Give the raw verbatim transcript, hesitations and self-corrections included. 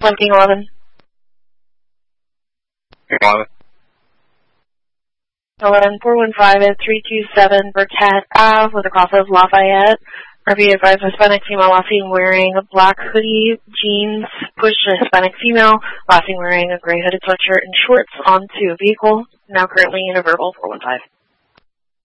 one King eleven. King eleven. eleven four one five at three two seven Burkett Ave with a cross of Lafayette. R V advised Hispanic female last seen wearing a black hoodie, jeans, pushed a Hispanic female, last seen wearing a gray hooded sweatshirt and shorts onto a vehicle. Now currently in a verbal four one five.